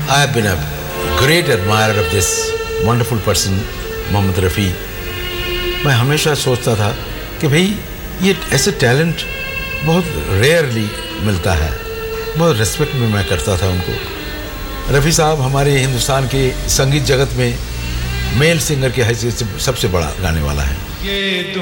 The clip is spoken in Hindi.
I have been a great admirer of this wonderful person, Mohammad Rafi. मैं हमेशा सोचता था कि भाई ये ऐसे टैलेंट बहुत रेयरली मिलता है, बहुत रिस्पेक्ट में मैं करता था उनको। रफ़ी साहब हमारे हिंदुस्तान के संगीत जगत में मेल सिंगर की हैसियत से सबसे बड़ा गाने वाला है।